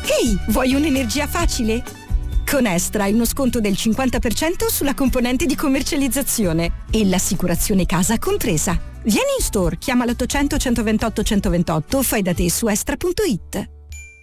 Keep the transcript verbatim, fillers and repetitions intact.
Ehi, vuoi un'energia facile? Con Estra hai uno sconto del cinquanta per cento sulla componente di commercializzazione e l'assicurazione casa compresa. Vieni in store, chiama l'ottocento centoventotto centoventotto o fai da te su estra punto it.